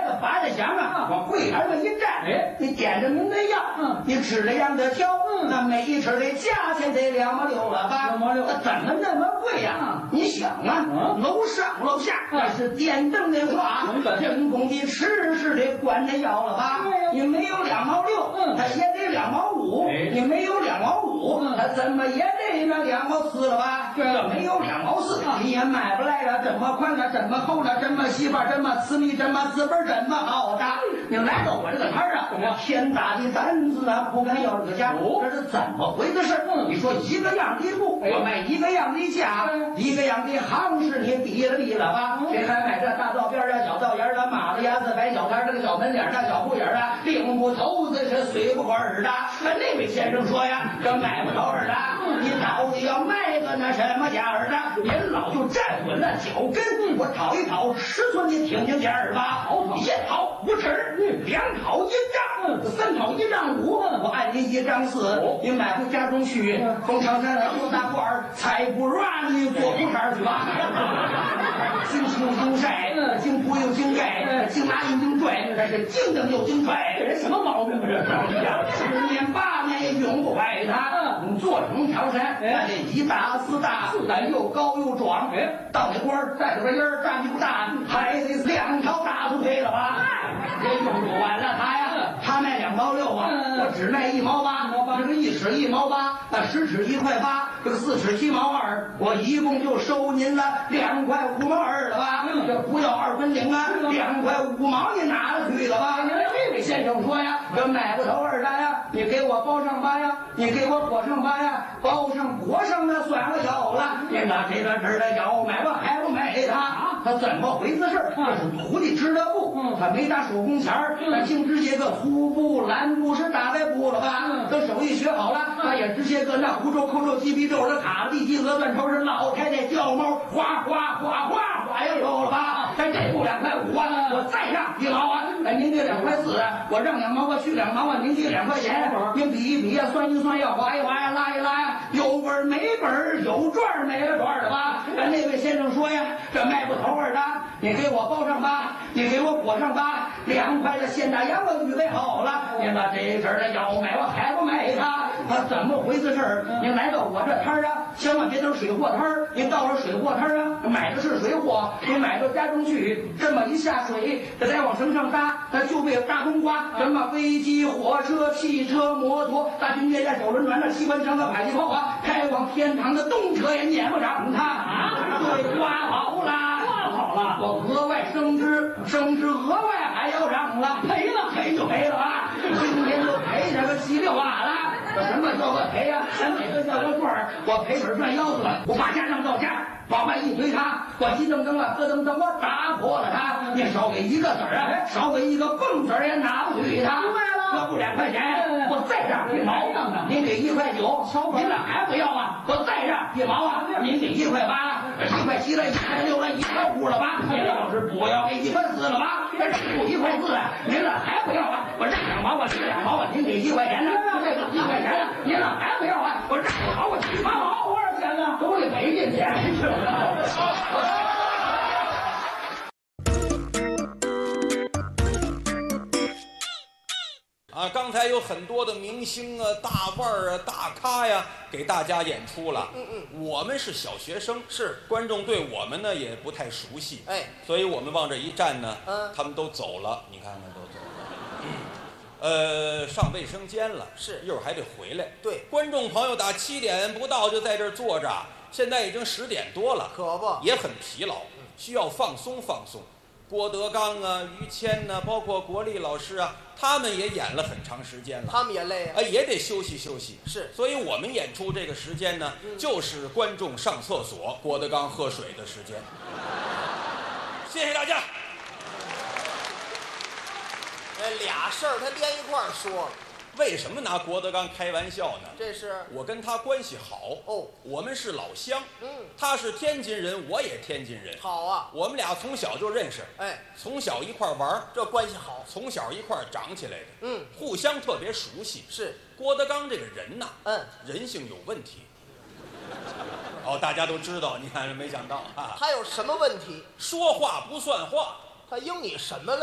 子拔着响啊，往柜台上一站，你点着名的药，你指着样的挑，那每一尺的价钱得2毛6了吧？2毛6，那怎么那么贵呀？你想啊，楼上楼下那是电灯的话，人工的吃是得管它要了吧？你没有2毛6，它也得2毛5，你没有2毛5，它怎么也得那2毛4了吧？这没有2毛4，你也买不来了，这么宽了，这么厚了，这么细吧，这么私密，这么资本，这么好大。你来到我这个摊儿啊，天大的担子啊，不敢要这个价，这是怎么回事？你说一个样的布，我卖一个样的价，一个样的行市，你比了吧？谁还买这大道边啊、小道沿啊、马子牙子、白小摊这个小门脸啊、小布眼啊、领布头子是随不管儿的。那位先生说呀，这买不着儿的，你到底要卖个那什么价儿的？您老就站稳了脚跟，我讨一讨尺寸，你听听价儿吧。1讨5尺，2讨1丈，3讨1丈5，我按您1丈4，您买回家中去，封长山油大罐儿，才不软你做裤衩去吧。经清经晒，经铺又经盖，经拉又经拽，这是经蹬又经拽，这人什么毛病啊？这10年8年也用不坏它。做成长山，那得1大4大，又高又壮。到那官儿带着个烟儿，站地不大，还得2条大腿配了吧？这用不完了他呀，他卖2毛6啊，我只卖1毛8，这个1尺1毛8，那10尺1块8，这个4尺7毛2，我一共就收您了2块5毛2了吧？这不要2分领啊，2块5毛你拿了去了吧？这位先生说呀，这买不着2单呀，你给我包上8呀，你给我裹上8呀，包上裹上那算了有了，你拿这个这的要买我还不买他？他怎么回事？这是徒弟织的布，他没打手工钱儿，他净织些个粗布、蓝布是大白布了吧？等手艺学好了，他也织些个那胡皱、扣皱、鸡皮皱的卡地鸡鹅断头是老太太叫猫，哗哗哗哗哗也有了吧？咱这布2块5啊，我再让1毛啊，您给2块4啊，我让2毛啊，去2毛啊，您给2块钱，您比一比呀，算一算呀，划一划呀，拉一拉呀，有本儿没本儿，有赚儿没了赚儿的吧？那位先生说呀，这卖不头儿的，你给我包上8，你给我裹上8，2块的现大洋我预备好了，您把这事儿的要买我还不买他？他怎么回事？您来到我这摊儿啊，千万别等水货摊儿，您到了水货摊儿啊，买的是水货，你买到家中去，这么一下水，这再往绳上搭，它就被大冬瓜，什么飞机、火车、汽车、摩托、大军舰呀、小轮船的机关枪的迫击炮啊，开往天堂的动车也撵不上它啊！对，刮好了，我额外升职额外还要涨了，赔就赔了啊！今天就赔这个7、6瓦了。什么叫个赔呀？咱哪个叫个赚儿？我赔本赚腰子了，我把家当到家，往外一推他，我急蹬蹬了，咯噔噔，我打破了他。你少给1个子儿啊，少给1个蹦子儿也拿不去他。这不2块钱，我再让1毛，您给1块9，您这还不要啊？我再让1毛啊，您给1块8，1块7了，1块6了，1块5了吧？您要是不要给1块4了吧？这不1块4啊，您这还不要啊？我让2毛啊，给2毛啊，您给1块钱呢？这个1块钱呢，您这还不要啊？我让2毛，我7毛，多少钱呢？都得赔进去。 啊，刚才有很多的明星啊、大腕儿啊、大咖呀，给大家演出了。我们是小学生， 是观众对我们呢也不太熟悉，所以我们往这一站呢，他们都走了，你看看都走了。上卫生间了， 是一会儿还得回来。 对， 观众朋友打7点不到就在这儿坐着，现在已经10点多了， 可不也很疲劳，需要放松放松。郭德纲啊、于谦呐、包括国立老师啊，他们也演了很长时间了， 他们也累啊， 也得休息休息。 是， 所以我们演出这个时间呢，就是观众上厕所、郭德纲喝水的时间。谢谢大家。 俩事儿他连一块儿说， 为什么拿郭德纲开玩笑呢？ 这是我跟他关系好哦， 我们是老乡，他是天津人，我也天津人， 好啊， 我们俩从小就认识，从小一块玩， 这关系好， 从小一块长起来的，互相特别熟悉。 是郭德纲这个人呐，人性有问题。大家都知道，你看没想到啊， 他有什么问题？ 说话不算话， 他应你什么了？